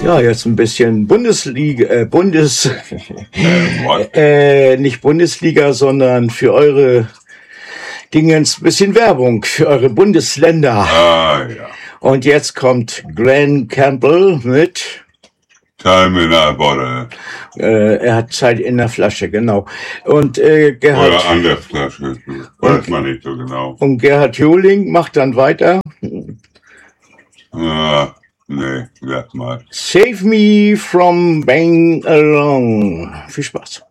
Ja, jetzt ein bisschen Bundesliga, nicht Bundesliga, sondern für eure Dingens ein bisschen Werbung für eure Bundesländer. Ah, ja. Und jetzt kommt Glenn Campbell mit Time in a Bottle. Er hat Zeit in der Flasche, genau. Und Oder an der Flasche, weiß man nicht so genau. Und Gerhard Joling macht dann weiter. Nee, lass mal. Save me from being alone. Viel Spaß.